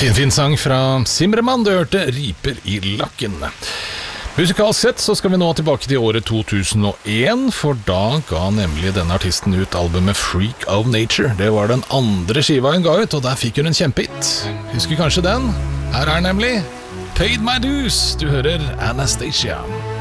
Fin sang fra Simremann, du hørte Riper i lakken. Musikalsk sett så skal vi nå tilbake til året 2001, for da ga nemlig denne artisten ut albumet Freak of Nature. Det var den andre skiva hun ga ut, og der fikk hun en kjempehit. Husker kanskje den? Her er nemlig Paid My Dues. Du hører Anastacia.